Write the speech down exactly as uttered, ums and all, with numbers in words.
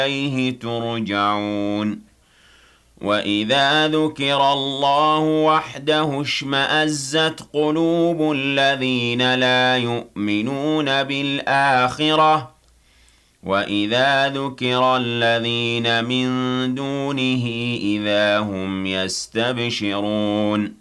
إليه ترجعون وإذا ذكر الله وحده اشمأزت قلوب الذين لا يؤمنون بالآخرة وإذا ذكر الذين من دونه إذا هم يستبشرون